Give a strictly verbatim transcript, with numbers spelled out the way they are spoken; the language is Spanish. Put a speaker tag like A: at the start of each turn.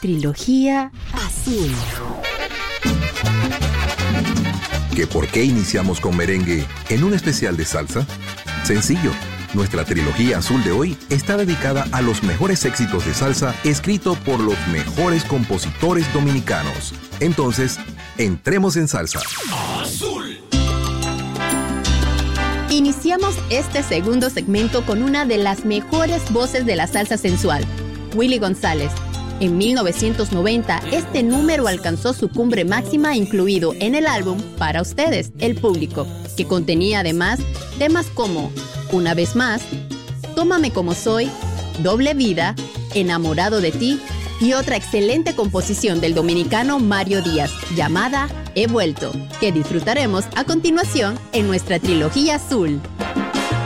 A: Trilogía Azul.
B: ¿Que por qué iniciamos con merengue en un especial de salsa? Sencillo. Nuestra trilogía azul de hoy está dedicada a los mejores éxitos de salsa escritos por los mejores compositores dominicanos. Entonces, entremos en salsa.
C: Azul.
A: Iniciamos este segundo segmento con una de las mejores voces de la salsa sensual, Willy González. En mil novecientos noventa, este número alcanzó su cumbre máxima incluido en el álbum Para Ustedes, el Público, que contenía además temas como Una Vez Más, Tómame Como Soy, Doble Vida, Enamorado de Ti y otra excelente composición del dominicano Mario Díaz, llamada He Vuelto, que disfrutaremos a continuación en nuestra trilogía azul.